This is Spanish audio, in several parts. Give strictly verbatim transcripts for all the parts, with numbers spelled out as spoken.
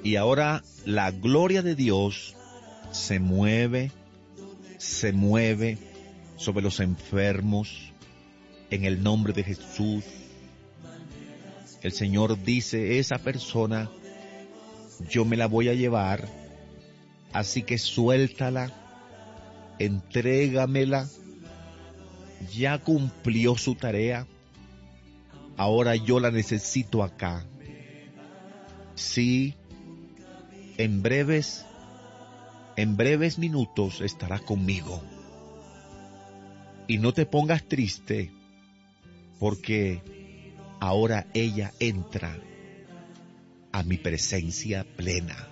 Y ahora la gloria de Dios se mueve, se mueve sobre los enfermos en el nombre de Jesús. El Señor dice, esa persona yo me la voy a llevar, así que suéltala, entrégamela, ya cumplió su tarea, ahora yo la necesito acá. Sí, en breves, en breves minutos estará conmigo. Y no te pongas triste, porque ahora ella entra a mi presencia plena.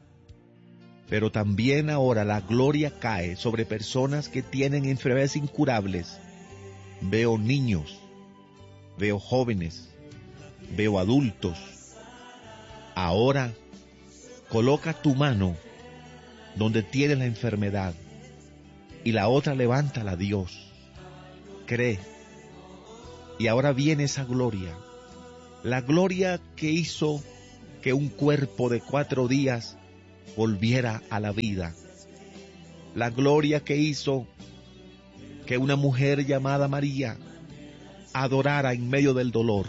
Pero también ahora la gloria cae sobre personas que tienen enfermedades incurables. Veo niños, veo jóvenes, veo adultos. Ahora coloca tu mano donde tienes la enfermedad y la otra levántala a Dios. Cree. Y ahora viene esa gloria. La gloria que hizo que un cuerpo de cuatro días volviera a la vida. La gloria que hizo que una mujer llamada María adorara en medio del dolor.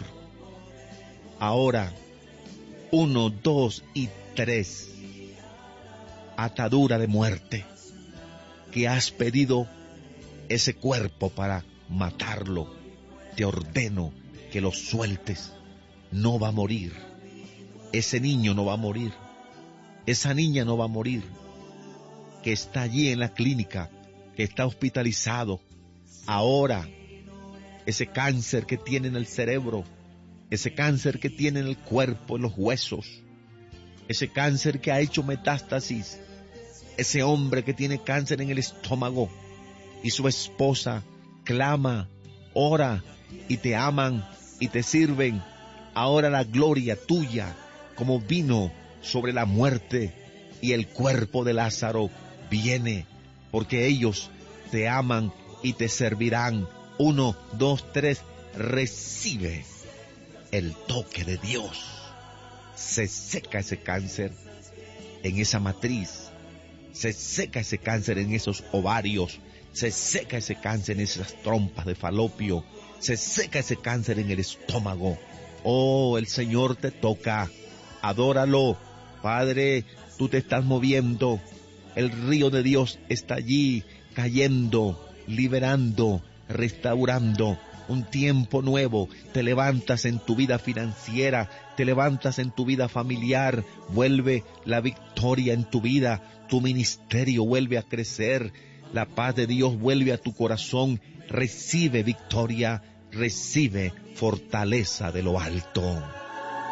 Ahora, uno, dos y tres. Atadura de muerte que has pedido ese cuerpo para matarlo. Te ordeno que lo sueltes. No va a morir. Ese niño no va a morir. Esa niña no va a morir. Que está allí en la clínica, que está hospitalizado. Ahora, ese cáncer que tiene en el cerebro, ese cáncer que tiene en el cuerpo, en los huesos, ese cáncer que ha hecho metástasis, ese hombre que tiene cáncer en el estómago y su esposa clama, ora y te aman y te sirven. Ahora la gloria tuya como vino sobre la muerte y el cuerpo de Lázaro viene porque ellos te aman y te servirán. Uno, dos, tres, recibe el toque de Dios. Se seca ese cáncer en esa matriz, se seca ese cáncer en esos ovarios, se seca ese cáncer en esas trompas de falopio, se seca ese cáncer en el estómago. Oh, el Señor te toca, adóralo. Padre, tú te estás moviendo, el río de Dios está allí, cayendo, liberando, restaurando. Un tiempo nuevo, te levantas en tu vida financiera, te levantas en tu vida familiar, vuelve la victoria en tu vida, tu ministerio vuelve a crecer, la paz de Dios vuelve a tu corazón, recibe victoria, recibe fortaleza de lo alto.